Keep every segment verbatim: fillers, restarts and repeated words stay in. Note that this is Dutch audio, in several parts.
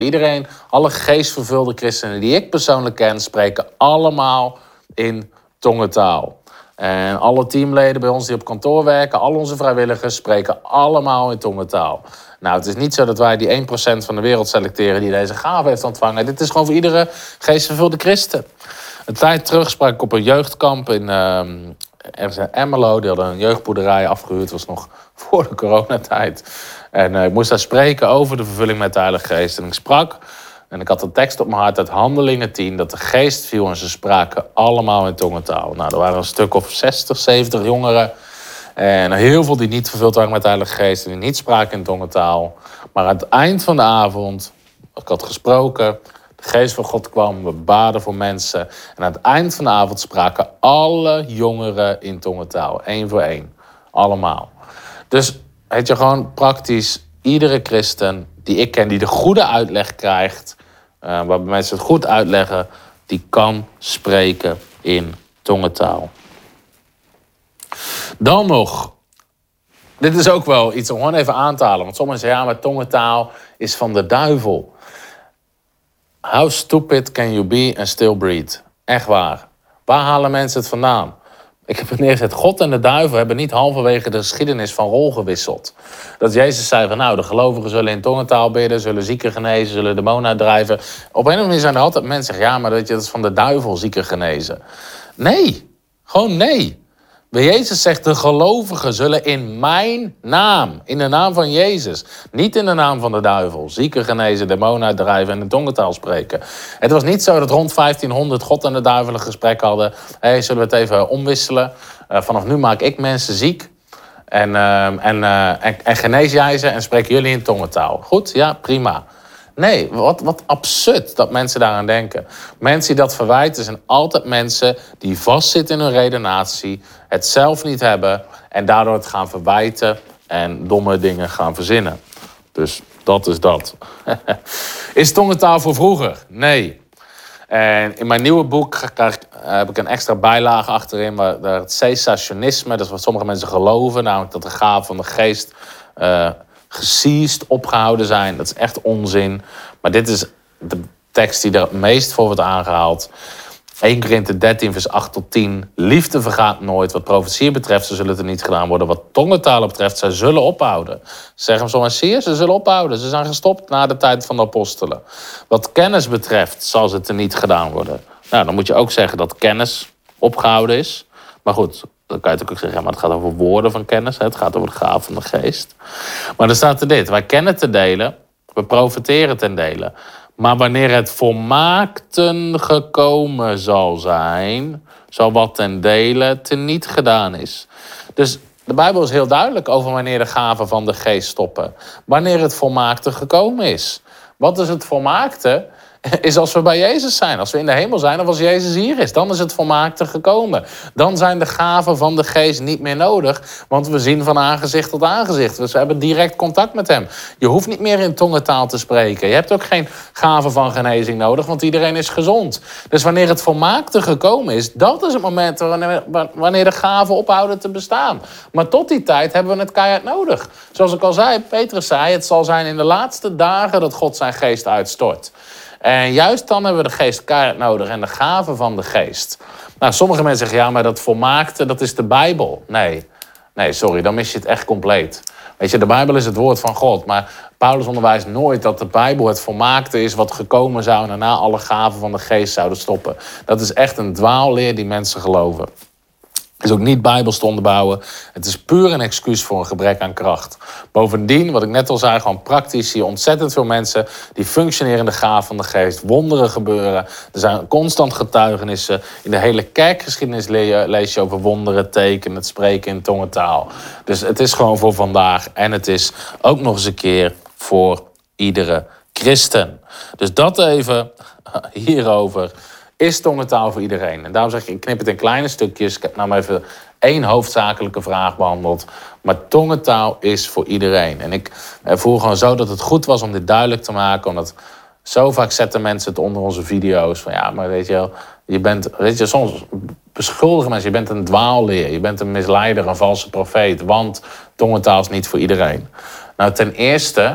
Iedereen, alle geestvervulde christenen die ik persoonlijk ken, spreken allemaal in tongentaal. En alle teamleden bij ons die op kantoor werken, al onze vrijwilligers spreken allemaal in tongentaal. Nou, het is niet zo dat wij die één procent van de wereld selecteren die deze gave heeft ontvangen. Dit is gewoon voor iedere geestvervulde christen. Een tijd terug sprak ik op een jeugdkamp in, uh, ergens in Emelo. Die hadden een jeugdboerderij afgehuurd. Dat was nog voor de coronatijd. En uh, ik moest daar spreken over de vervulling met de Heilige Geest. En ik sprak, en ik had een tekst op mijn hart uit Handelingen tien... dat de geest viel en ze spraken allemaal in tongentaal. Nou, er waren een stuk of zestig, zeventig jongeren. En heel veel die niet vervuld waren met de Heilige Geest... en die niet spraken in tongentaal. Maar aan het eind van de avond, ik had gesproken... de geest van God kwam, we baden voor mensen. En aan het eind van de avond spraken alle jongeren in tongentaal. Eén voor één. Allemaal. Dus, weet je, gewoon praktisch... iedere christen die ik ken, die de goede uitleg krijgt... Uh, waarbij mensen het goed uitleggen... die kan spreken in tongentaal. Dan nog... Dit is ook wel iets om gewoon even aan te halen. Want sommigen zeggen, ja, maar tongentaal is van de duivel. How stupid can you be and still breathe? Echt waar. Waar halen mensen het vandaan? Ik heb het neergezet. God en de duivel hebben niet halverwege de geschiedenis van rol gewisseld. Dat Jezus zei van nou, de gelovigen zullen in tongentaal bidden, zullen zieken genezen, zullen demonen uitdrijven. Op een of andere manier zijn er altijd mensen die zeggen, ja, maar weet je, dat is van de duivel zieken genezen. Nee, gewoon nee. Jezus zegt, de gelovigen zullen in mijn naam, in de naam van Jezus, niet in de naam van de duivel, zieken genezen, demonen uitdrijven en in tongentaal spreken. Het was niet zo dat rond vijftienhonderd God en de duivel een gesprek hadden. Hé, hey, zullen we het even omwisselen? Uh, vanaf nu maak ik mensen ziek en, uh, en, uh, en, en genees jij ze en spreken jullie in tongentaal. Goed? Ja, prima. Nee, wat, wat absurd dat mensen daaraan denken. Mensen die dat verwijten zijn altijd mensen die vastzitten in hun redenatie, het zelf niet hebben en daardoor het gaan verwijten en domme dingen gaan verzinnen. Dus dat is dat. Is tongentaal voor vroeger? Nee. En in mijn nieuwe boek krijg, heb ik een extra bijlage achterin, waar het cessationisme, dat is wat sommige mensen geloven, namelijk dat de gaven van de geest Uh, geseized, opgehouden zijn. Dat is echt onzin. Maar dit is de tekst die er het meest voor wordt aangehaald. Eerste Korinthe dertien, vers acht tot tien. Liefde vergaat nooit. Wat profetie betreft, ze zullen er niet gedaan worden. Wat tongentalen betreft, zij zullen ophouden. Zeg hem zomaar, zie je, ze zullen ophouden. Ze zijn gestopt na de tijd van de apostelen. Wat kennis betreft, zal ze er niet gedaan worden. Nou, dan moet je ook zeggen dat kennis opgehouden is. Maar goed, dan kan je ook zeggen, ja, maar het gaat over woorden van kennis. Hè? Het gaat over de gaven van de geest. Maar dan staat er dit. Wij kennen te delen, we profiteren ten dele. Maar wanneer het volmaakten gekomen zal zijn, zal wat ten dele teniet gedaan is. Dus de Bijbel is heel duidelijk over wanneer de gaven van de geest stoppen. Wanneer het volmaakte gekomen is. Wat is het volmaakte? Is als we bij Jezus zijn. Als we in de hemel zijn of als Jezus hier is. Dan is het volmaakte gekomen. Dan zijn de gaven van de geest niet meer nodig. Want we zien van aangezicht tot aangezicht. Dus we hebben direct contact met hem. Je hoeft niet meer in tongentaal te spreken. Je hebt ook geen gaven van genezing nodig. Want iedereen is gezond. Dus wanneer het volmaakte gekomen is. Dat is het moment wanneer de gaven ophouden te bestaan. Maar tot die tijd hebben we het keihard nodig. Zoals ik al zei, Petrus zei. Het zal zijn in de laatste dagen dat God zijn geest uitstort. En juist dan hebben we de geest keihard nodig en de gaven van de geest. Nou, sommige mensen zeggen, ja, maar dat volmaakte, dat is de Bijbel. Nee, nee, sorry, dan mis je het echt compleet. Weet je, de Bijbel is het woord van God. Maar Paulus onderwijst nooit dat de Bijbel het volmaakte is wat gekomen zou en daarna alle gaven van de geest zouden stoppen. Dat is echt een dwaalleer die mensen geloven. Het is ook niet bijbels te onderbouwen. Het is puur een excuus voor een gebrek aan kracht. Bovendien, wat ik net al zei, gewoon praktisch zie je ontzettend veel mensen die functioneren in de gaven van de geest. Wonderen gebeuren. Er zijn constant getuigenissen. In de hele kerkgeschiedenis lees je over wonderen, tekenen, het spreken in tongentaal. Dus het is gewoon voor vandaag. En het is ook nog eens een keer voor iedere christen. Dus dat even hierover. Is tongentaal voor iedereen? En daarom zeg ik, ik knip het in kleine stukjes. Ik heb nou maar even één hoofdzakelijke vraag behandeld. Maar tongentaal is voor iedereen. En ik voel gewoon zo dat het goed was om dit duidelijk te maken. Omdat zo vaak zetten mensen het onder onze video's. Van ja, maar weet je wel, je bent, weet je, soms beschuldigen mensen, je bent een dwaalleer. Je bent een misleider, een valse profeet. Want tongentaal is niet voor iedereen. Nou, ten eerste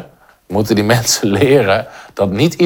moeten die mensen leren dat niet